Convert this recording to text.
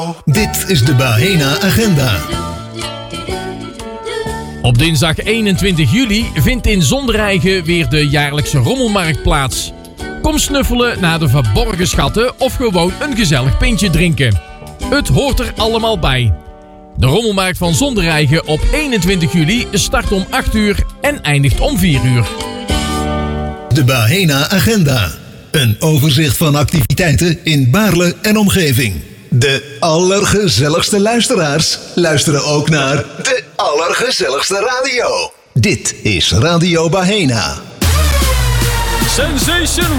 Dit is de Bahena Agenda. Op dinsdag 21 juli vindt in Zondereigen weer de jaarlijkse rommelmarkt plaats. Kom snuffelen naar de verborgen schatten of gewoon een gezellig pintje drinken. Het hoort er allemaal bij. De rommelmarkt van Zondereigen op 21 juli start om 8 uur en eindigt om 4 uur. De Bahena Agenda. Een overzicht van activiteiten in Baarle en omgeving. De allergezelligste luisteraars luisteren ook naar de allergezelligste radio. Dit is Radio Bahena. Sensation